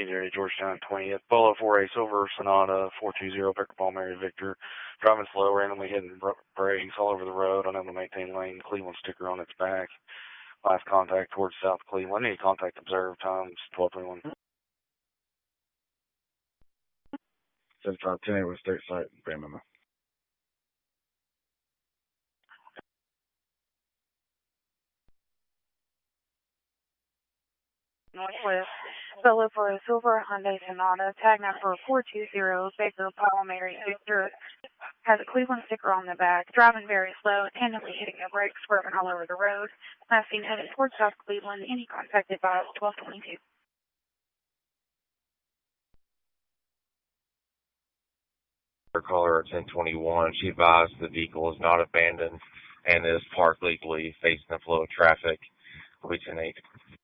immediate area, Georgetown 20th. Polo 4A Silver Sonata 420 Victor Paul Mary Victor. Driving slow, randomly hitting brakes all over the road, unable to maintain lane. Cleveland sticker on its back. Last contact towards South Cleveland. Any contact observed, times 12:21. 7510 with state site, Bama. Northwest, Polo for a Silver Hyundai Sonata, tag number 420, Baker Paul Mary Victor, has a Cleveland sticker on the back, driving very slow, tandemly hitting the brakes, swerving all over the road. Last seen headed towards South Cleveland. Any contact advised 12:22. Caller at 1021. She advised the vehicle is not abandoned and is parked legally facing the flow of traffic. We 10-8.